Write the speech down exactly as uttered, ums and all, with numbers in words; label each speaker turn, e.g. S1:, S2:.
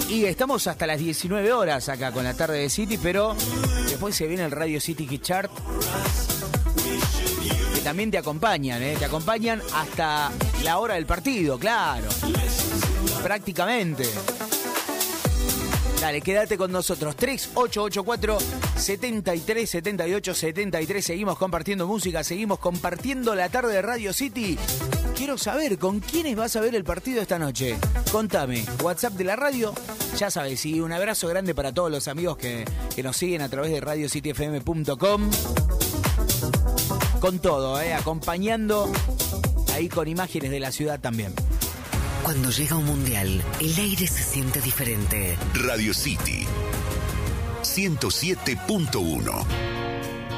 S1: Y estamos hasta las diecinueve horas acá con la tarde de City, pero después se viene el Radio City Hit Chart, que también te acompañan, ¿eh? Te acompañan hasta la hora del partido, claro. Prácticamente. Dale, quédate con nosotros. tres ocho ocho cuatro, siete tres siete ocho, siete tres. Seguimos compartiendo música, seguimos compartiendo la tarde de Radio City. Quiero saber con quiénes vas a ver el partido esta noche. Contame. WhatsApp de la radio. Ya sabes, y un abrazo grande para todos los amigos que, que nos siguen a través de radio city f m punto com. Con todo, eh, acompañando ahí con imágenes de la ciudad también.
S2: Cuando llega un mundial, el aire se siente diferente.
S3: Radio City ciento siete punto uno.